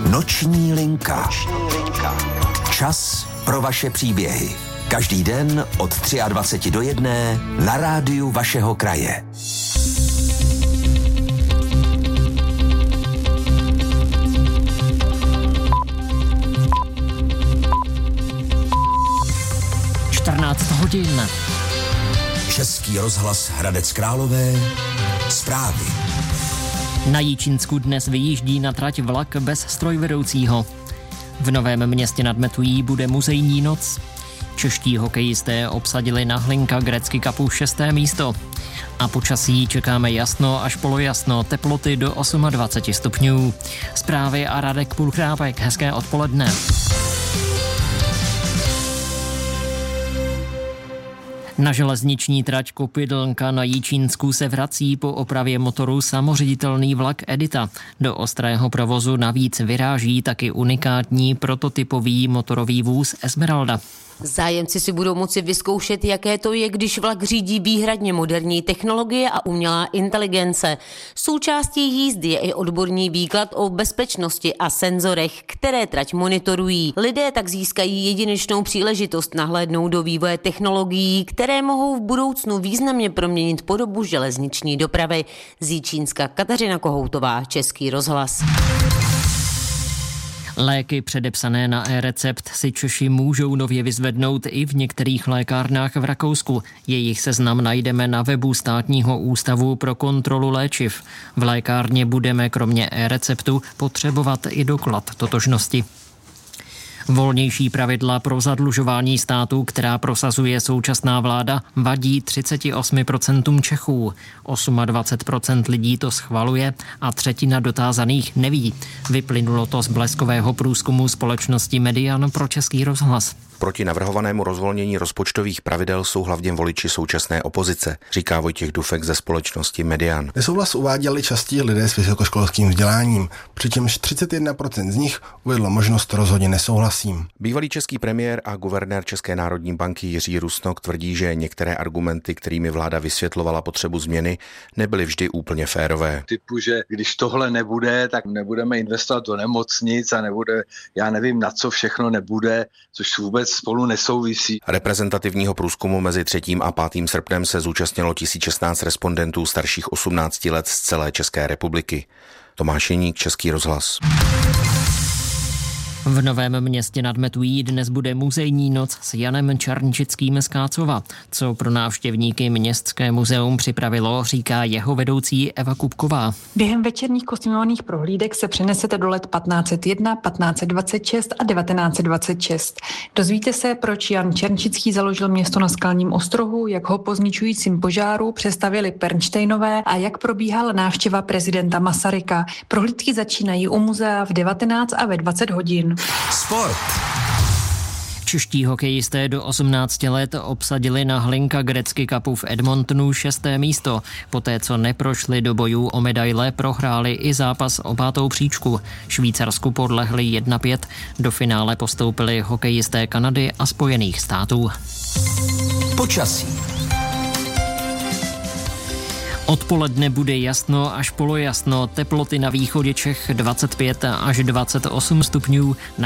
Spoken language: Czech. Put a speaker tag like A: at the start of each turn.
A: Noční linka. Čas pro vaše příběhy. Každý den od 23 do 1 na rádiu vašeho kraje.
B: Hodin.
A: Český rozhlas Hradec Králové. Zprávy.
B: Na Jičínsku dnes vyjíždí na trať vlak bez strojvedoucího. V Novém Městě nad Metují bude muzejní noc. Čeští hokejisté obsadili na Hlinka Gretzky Cupu 6. místo. A počasí čekáme jasno až polojasno, teploty do 28 stupňů. Zprávy a Radek Půlchrápek. Hezké odpoledne. Na železniční trať Kopidlnka na Jičínsku se vrací po opravě motoru samoředitelný vlak Edita. Do ostrého provozu navíc vyráží taky unikátní prototypový motorový vůz Esmeralda.
C: Zájemci si budou moci vyzkoušet, jaké to je, když vlak řídí výhradně moderní technologie a umělá inteligence. Součástí jízdy je i odborný výklad o bezpečnosti a senzorech, které trať monitorují. Lidé tak získají jedinečnou příležitost nahlédnout do vývoje technologií, které mohou v budoucnu významně proměnit podobu železniční dopravy. Z Jičínska Kateřina Kohoutová, Český rozhlas.
B: Léky předepsané na e-recept si Češi můžou nově vyzvednout i v některých lékárnách v Rakousku. Jejich seznam najdeme na webu Státního ústavu pro kontrolu léčiv. V lékárně budeme kromě e-receptu potřebovat i doklad totožnosti. Volnější pravidla pro zadlužování státu, která prosazuje současná vláda, vadí 38% Čechů. 28% lidí to schvaluje a třetina dotázaných neví. Vyplynulo to z bleskového průzkumu společnosti Median pro Český rozhlas.
D: Proti navrhovanému rozvolnění rozpočtových pravidel jsou hlavně voliči současné opozice, říká Vojtěch Dufek ze společnosti Median.
E: Nesouhlas uváděli častěji lidé s vysokoškolským vzděláním, přičemž 31% z nich uvedlo možnost rozhodně nesouhlasím.
D: Bývalý český premiér a guvernér České národní banky Jiří Rusnok tvrdí, že některé argumenty, kterými vláda vysvětlovala potřebu změny, nebyly vždy úplně férové.
F: Typu, že když tohle nebude, tak nebudeme investovat do nemocnic a nebude, já nevím, na co všechno nebude, což vůbec spolu nesouvisí.
D: Reprezentativního průzkumu mezi 3. a 5. srpnem se zúčastnilo 1016 respondentů starších 18 let z celé České republiky. Tomáš Jeník, Český rozhlas.
B: V Novém Městě nad Metují dnes bude muzejní noc s Janem Černčickým z Kácova. Co pro návštěvníky Městské muzeum připravilo, říká jeho vedoucí Eva Kupková.
G: Během večerních kostýmovaných prohlídek se přenesete do let 1501, 1526 a 1926. Dozvíte se, proč Jan Černčický založil město na Skalním ostrohu, jak ho po zničujícím požáru přestavěli Pernštejnové a jak probíhala návštěva prezidenta Masaryka. Prohlídky začínají u muzea v 19 a ve 20 hodin.
A: Sport.
B: Čeští hokejisté do 18 let obsadili na Hlinka Gretzky Cupu v Edmontonu 6. místo. Poté, co neprošli do bojů o medaile, prohráli i zápas o 5. příčku. Švýcarsku podlehli 1-5. Do finále postoupili hokejisté Kanady a Spojených států.
A: Počasí.
B: Odpoledne bude jasno až polojasno, teploty na východě Čech 25 až 28 stupňů, na